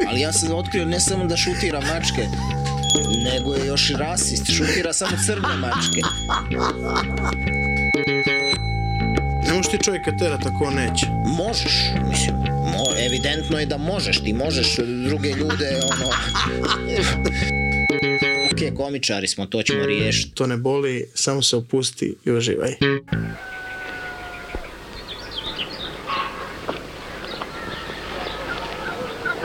Ali ja sam otkrio ne samo da šutira mačke, nego je još i rasist, šutira samo crne mačke. Ne možeš ti čovjeka terat ako on neće. Možeš, mislim, evidentno je da možeš, ti možeš druge ljude, ono... Ok, komičari smo, to ćemo riješiti. To ne boli, samo se opusti i uživaj.